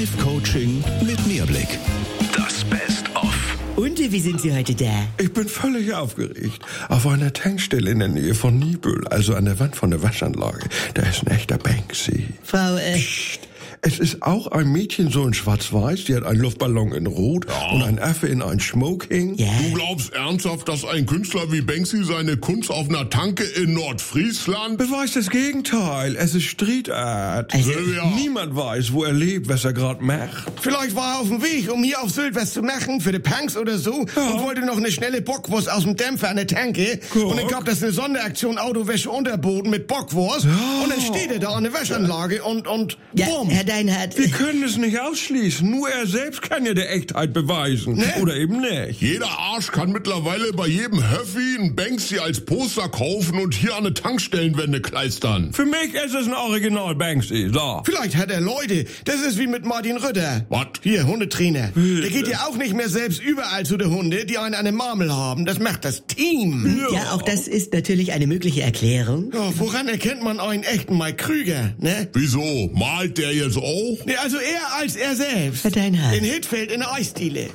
Live-Coaching mit Mehrblick. Das Best-of. Und wie sind Sie heute da? Ich bin völlig aufgeregt. Auf einer Tankstelle in der Nähe von Nibel, also an der Wand von der Waschanlage, da ist ein echter Banksy. Frau, Psst. Es ist auch ein Mädchen so in schwarz-weiß, die hat einen Luftballon in rot und ein Affe in ein Smoking. ja. Du glaubst ernsthaft, dass ein Künstler wie Banksy seine Kunst auf einer Tanke in Nordfriesland... Beweist das Gegenteil. Es ist Street Art. Also, Ja. Niemand weiß, wo er lebt, was er gerade macht. Vielleicht war er auf dem Weg, um hier auf Sylt was zu machen, für die Punks oder so, und wollte noch eine schnelle Bockwurst aus dem Dämpfer an der Tanke. Guck. Und dann gab es eine Sonderaktion Autowäsche Unterboden mit Bockwurst. Und dann steht er da an der Waschanlage und ja, bumm. Herr Deinhardt, Wir können es nicht ausschließen. Nur er selbst kann ja die Echtheit beweisen. Ne? Oder eben nicht. Jeder Arsch kann mittlerweile bei jedem Höffi einen Banksy als Poster kaufen und hier an eine Tankstellenwände kleistern. Für mich ist es ein Original Banksy. So. Vielleicht hat er Leute. Das ist wie mit Martin Rütter. Was? Hier, Hundetrainer. Der geht ja auch nicht mehr selbst überall zu den Hunde, die einen eine Marmel haben. Das macht das Team. ja, auch das ist natürlich eine mögliche Erklärung. Ja, woran erkennt man einen echten Mike Krüger, ne? Wieso? Malt der jetzt auch? Nee, also eher als er selbst. Herr Deinhardt. In Hittfeld in der Eisdiele,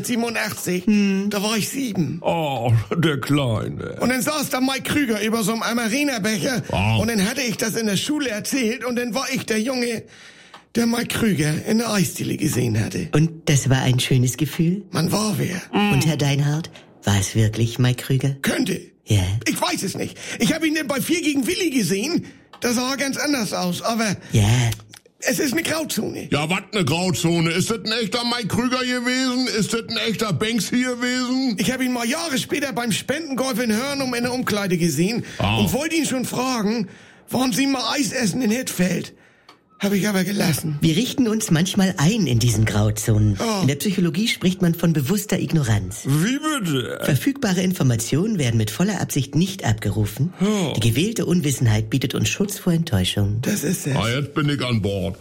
1987. Da war ich 7. Oh, der Kleine. Und dann saß da Mike Krüger über so einem Amarena-Becher. Wow. Und dann hatte ich das in der Schule erzählt. Und dann war ich der Junge, der Mike Krüger in der Eisdiele gesehen hatte. Und das war ein schönes Gefühl? Man war wer. Und Herr Deinhardt, war es wirklich Mike Krüger? Könnte. Ja. Ich weiß es nicht. Ich habe ihn denn bei 4 gegen Willi gesehen. Da sah er ganz anders aus. Aber Ja. es ist eine Grauzone. Ja, was eine Grauzone? Ist das ein echter Mike Krüger gewesen? Ist das ein echter Banksy gewesen? Ich habe ihn mal Jahre später beim Spendengolf in Hörnum in der Umkleide gesehen und wollte ihn schon fragen, wollen Sie mal Eis essen in Hittfeld? Habe ich aber gelassen. Wir richten uns manchmal ein in diesen Grauzonen. Oh. In der Psychologie spricht man von bewusster Ignoranz. Wie bitte? Verfügbare Informationen werden mit voller Absicht nicht abgerufen. Die gewählte Unwissenheit bietet uns Schutz vor Enttäuschung. Das ist es. Ah, jetzt bin ich an Bord.